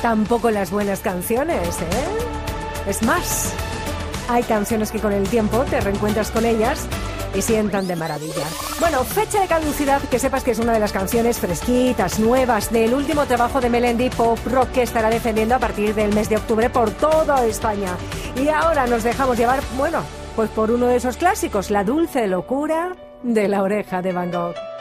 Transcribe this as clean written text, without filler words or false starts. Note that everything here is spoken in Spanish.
tampoco las buenas canciones, ¿eh? Es más, hay canciones que con el tiempo te reencuentras con ellas y sientan de maravilla. Bueno, fecha de caducidad, que sepas que es una de las canciones fresquitas, nuevas, del último trabajo de Melendi, pop rock, que estará defendiendo a partir del mes de octubre por toda España. Y ahora nos dejamos llevar, bueno, pues por uno de esos clásicos, La dulce locura de La oreja de Van Gogh.